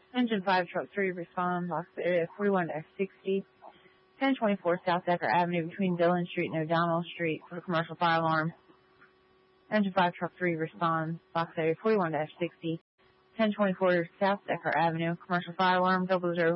Engine 5, Truck 3, respond, box area 41-60. 1024 South Decker Avenue between Dillon Street and O'Donnell Street for commercial fire alarm. Engine 5, Truck 3, respond, box area 41-60. 1024 South Decker Avenue, commercial fire alarm, 000